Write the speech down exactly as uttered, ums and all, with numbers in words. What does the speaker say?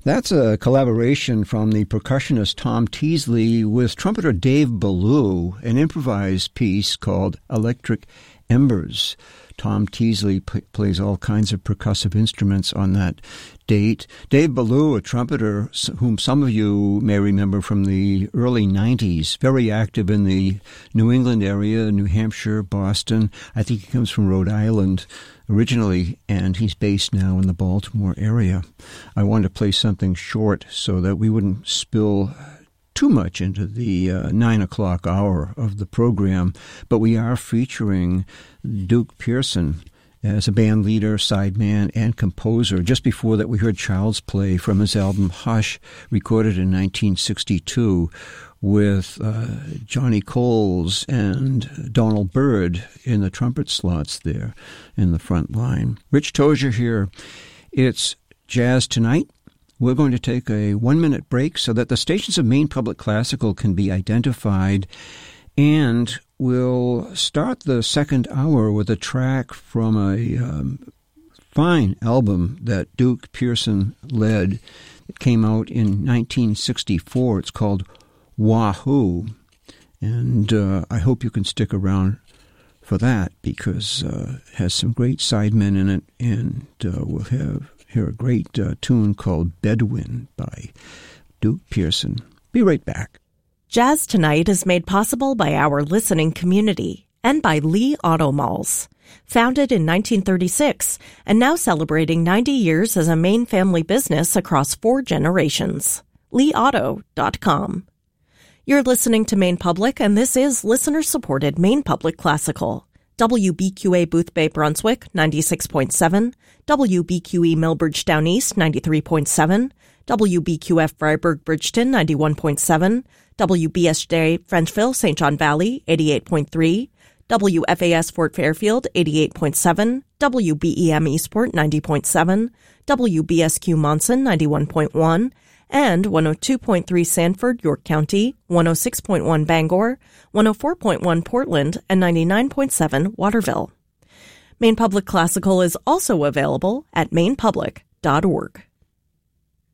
That's a collaboration from the percussionist Tom Teasley with trumpeter Dave Ballou, an improvised piece called Electric Embers. Tom Teasley p- plays all kinds of percussive instruments on that date. Dave Ballou, a trumpeter whom some of you may remember from the early nineties, very active in the New England area, New Hampshire, Boston. I think he comes from Rhode Island originally, and he's based now in the Baltimore area. I wanted to play something short so that we wouldn't spill too much into the uh, nine o'clock hour of the program, but we are featuring Duke Pearson as a band leader, sideman, and composer. Just before that, we heard Child's Play from his album Hush, recorded in nineteen sixty-two, with uh, Johnny Coles and Donald Byrd in the trumpet slots there in the front line. Rich Tozier here. It's Jazz Tonight. We're going to take a one-minute break so that the stations of Maine Public Classical can be identified, and we'll start the second hour with a track from a um, fine album that Duke Pearson led. It came out in nineteen sixty-four. It's called Wahoo, and uh, I hope you can stick around for that because uh, it has some great sidemen in it, and uh, we'll have hear a great uh, tune called Bedouin by Duke Pearson. Be right back. Jazz Tonight is made possible by our listening community and by Lee Auto Malls. Founded in nineteen thirty-six and now celebrating ninety years as a Maine family business across four generations. lee auto dot com. You're listening to Maine Public, and this is listener-supported Maine Public Classical. W B Q A Boothbay Brunswick, ninety-six point seven, W B Q E Millbridge Down East, ninety-three point seven, W B Q F Freiburg Bridgeton, ninety-one point seven, W B S J Frenchville Saint John Valley, eighty-eight point three, W F A S Fort Fairfield, eighty-eight point seven, W B E M Eastport, ninety point seven, W B S Q Monson, ninety-one point one, and one oh two point three Sanford, York County, one oh six point one Bangor, one oh four point one Portland, and ninety-nine point seven Waterville. Maine Public Classical is also available at maine public dot org.